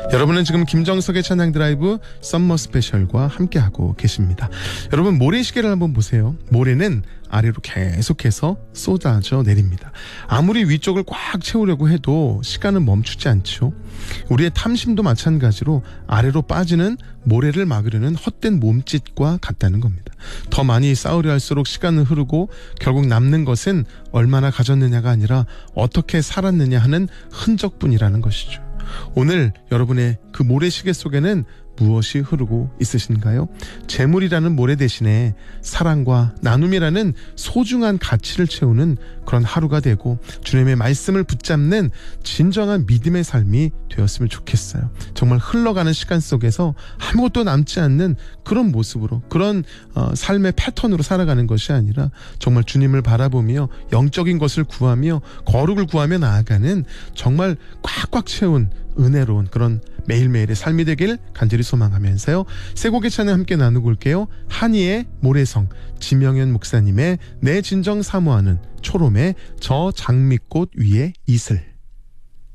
여러분은 지금 김정석의 찬양 드라이브 썸머 스페셜과 함께하고 계십니다. 여러분, 모래시계를 한번 보세요. 모래는 아래로 계속해서 쏟아져 내립니다. 아무리 위쪽을 꽉 채우려고 해도 시간은 멈추지 않죠. 우리의 탐심도 마찬가지로 아래로 빠지는 모래를 막으려는 헛된 몸짓과 같다는 겁니다. 더 많이 쌓으려 할수록 시간은 흐르고 결국 남는 것은 얼마나 가졌느냐가 아니라 어떻게 살았느냐 하는 흔적뿐이라는 것이죠. 오늘 여러분의 그 모래시계 속에는 무엇이 흐르고 있으신가요? 재물이라는 모래 대신에 사랑과 나눔이라는 소중한 가치를 채우는 그런 하루가 되고 주님의 말씀을 붙잡는 진정한 믿음의 삶이 되었으면 좋겠어요. 정말 흘러가는 시간 속에서 아무것도 남지 않는 그런 모습으로, 그런 삶의 패턴으로 살아가는 것이 아니라 정말 주님을 바라보며 영적인 것을 구하며 거룩을 구하며 나아가는 정말 꽉꽉 채운 은혜로운 그런 매일매일의 삶이 되길 간절히 소망하면서요. 세 곡의 찬양 함께 나누고 올게요. 한이의 모래성, 지명현 목사님의 내 진정 사모하는, 초롬의 저 장미꽃 위에 이슬.